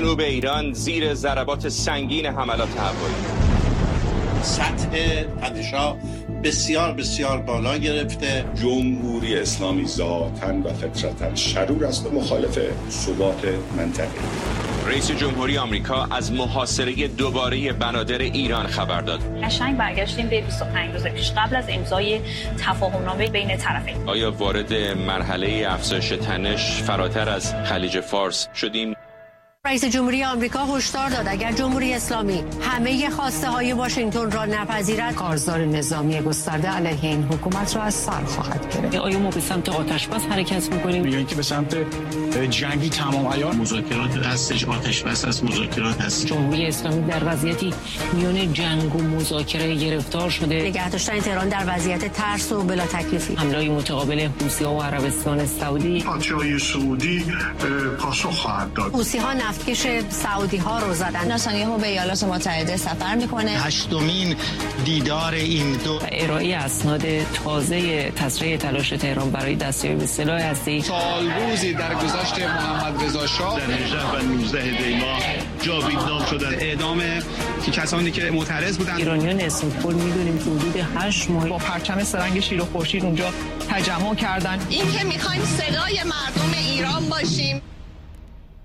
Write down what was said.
جنوب ایران زیر ضربات سنگین حملات هوایی. سطح پادشاه بسیار بسیار بالا گرفته. جمهوری اسلامی ذاتاً و فطرتاً شرور است و مخالف ثبات منطقه. رئیس جمهوری آمریکا از محاصره دوباره بنادر ایران خبر داد. قشنگ برگشتیم به 25 روز پیش قبل از امضای تفاهمنامه بین طرفین. آیا وارد مرحله افزایش تنش فراتر از خلیج فارس شدیم؟ رئیس جمهوری آمریکا هشدار داد اگر جمهوری اسلامی همه خواسته های واشنگتن را نپذیرد، کارزار نظامی گسترده علیه این حکومت را از سر خواهد گرفت. آیا ما به سمت آتش بس حرکت می‌کنیم؟ میگن که به سمت جنگی تمام عیار. مذاکرات هستش، آتش بس از مذاکرات هست. جمهوری اسلامی در وضعیتی میان جنگ و مذاکره گرفتار شده. نگه داشتن تهران در وضعیت ترس و بلا تکلیفی. حمله متقابل حوثی‌ها و عربستان سعودی. پادشاهی سعودی پاسخ خواهد داد. حوثی‌ها نفتکش سعودی ها رو زدن. نتانیاهو به ایالات متحده سفر میکنه. هشتمین دیدار این دو. ارائه اسناد تازه تسریع تلاش تهران برای دستیابی به سلاح هسته‌ای. سالروزی در گذشت محمد رضا شاه در 18 و 19 دی ماه جاویدنام شدن. اعدام کسانی که معترض بودند. ایرانیان اسمپل میدونیم که حدود 8 ماه با پرچم سرنگ شیر و خورشید اونجا تجمع کردن. این که میخوایم صدای مردم ایران باشیم.